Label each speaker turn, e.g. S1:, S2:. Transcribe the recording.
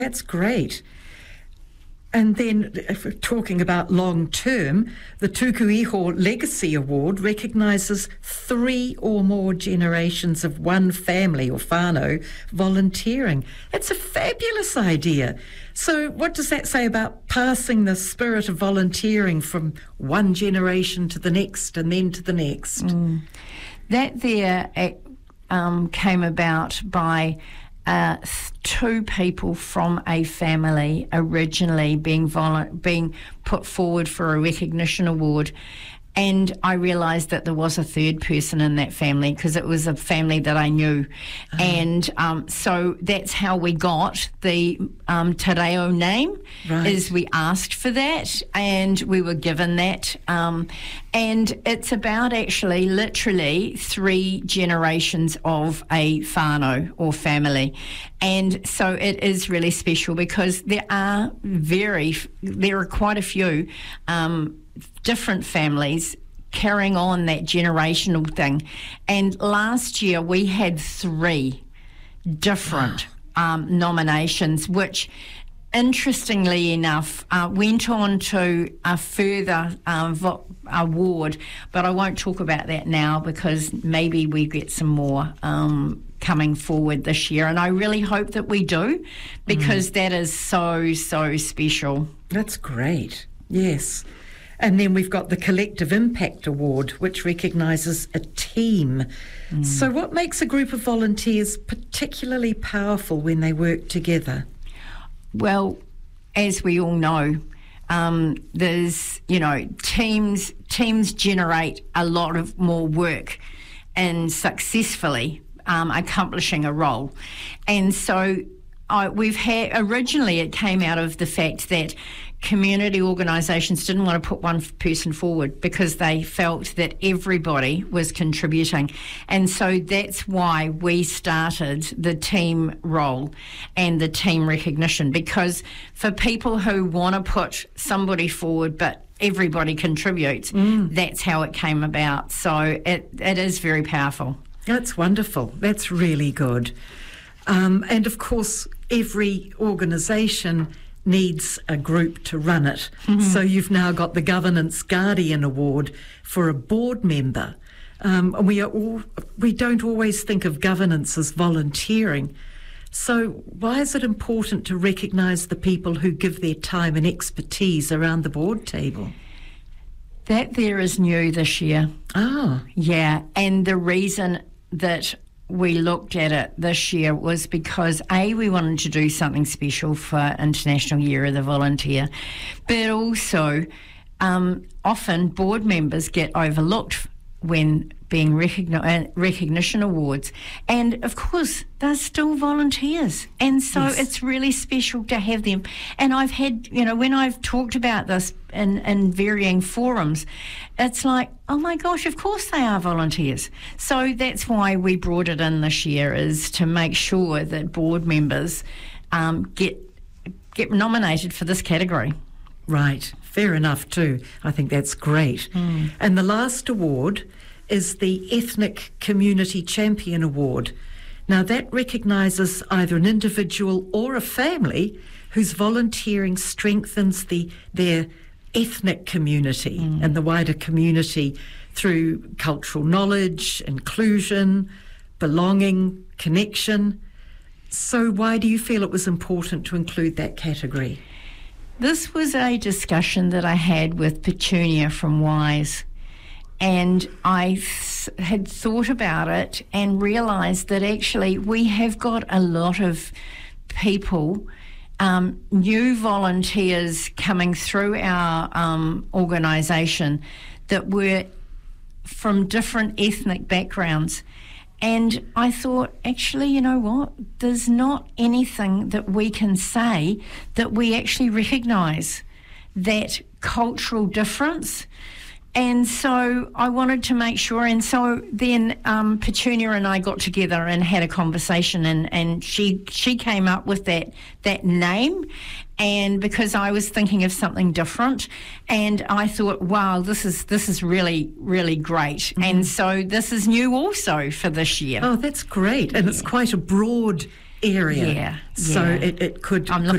S1: That's great. And then, if we're talking about long term, the Tuku Iho Legacy Award recognises 3 or more generations of one family or whānau volunteering. It's a fabulous idea. So what does that say about passing the spirit of volunteering from one generation to the next and then to the next?
S2: That there came about by 2 people from a family originally being put forward for a recognition award, and I realised that there was a 3rd person in that family because it was a family that I knew. And so that's how we got the Te Reo name, is we asked for that and we were given that. And it's about actually literally 3 generations of a whānau or family. And so it is really special because there are quite a few different families carrying on that generational thing. And last year we had 3 different nominations, which interestingly enough went on to a further award, but I won't talk about that now because maybe we get some more coming forward this year, and I really hope that we do because that is so special.
S1: That's great. Yes. And then we've got the Collective Impact Award, which recognises a team. So what makes a group of volunteers particularly powerful when they work together?
S2: Well, as we all know, there's, teams generate a lot of more work in successfully accomplishing a role. And so originally it came out of the fact that community organisations didn't want to put one person forward because they felt that everybody was contributing. And so that's why we started the team role and the team recognition, because for people who want to put somebody forward but everybody contributes, that's how it came about. So it is very powerful.
S1: That's wonderful. That's really good. And of course, every organisation needs a group to run it. So you've now got the Governance Guardian Award for a board member. We don't always think of governance as volunteering. So why is it important to recognise the people who give their time and expertise around the board table?
S2: That there is new this year.
S1: Oh.
S2: Yeah, and the reason that we looked at it this year was because we wanted to do something special for International Year of the Volunteer, but also often board members get overlooked when being recognition awards, and of course they're still volunteers, and so it's really special to have them. And I've had, when I've talked about this in varying forums, it's like, oh my gosh, of course they are volunteers. So that's why we brought it in this year, is to make sure that board members get nominated for this category.
S1: Right, fair enough too. I think that's great. And the last award is the Ethnic Community Champion Award. Now that recognises either an individual or a family whose volunteering strengthens their ethnic community and the wider community through cultural knowledge, inclusion, belonging, connection. So why do you feel it was important to include that category?
S2: This was a discussion that I had with Petunia from WISE, and I had thought about it and realised that actually we have got a lot of people, new volunteers coming through our organisation that were from different ethnic backgrounds. And I thought, actually, you know what? There's not anything that we can say that we actually recognise that cultural difference. And so I wanted to make sure, and so then Petunia and I got together and had a conversation, and she came up with that name, and because I was thinking of something different, and I thought, wow, this is really, really great. And so this is new also for this year.
S1: Oh, that's great. And it's quite a broad area.
S2: Yeah,
S1: So
S2: yeah.
S1: it could
S2: I'm
S1: could